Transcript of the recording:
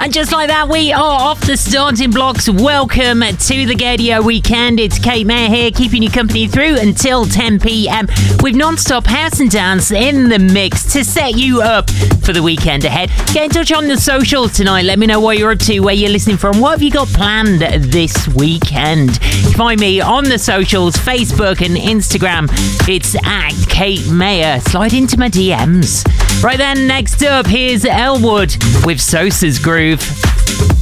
And just like that, we are off the starting blocks. Welcome to the Gaydio Weekend. It's Kate Mayer here, keeping you company through until 10 p.m. with non-stop house and dance in the mix to set you up for the weekend ahead. Get in touch on the socials tonight. Let me know what you're up to, where you're listening from, what have you got planned this weekend. Find me on the socials, Facebook and Instagram. It's at Kate Mayer. Slide into my DMs. Right then, next up, here's Elwood with Sosa's Groove.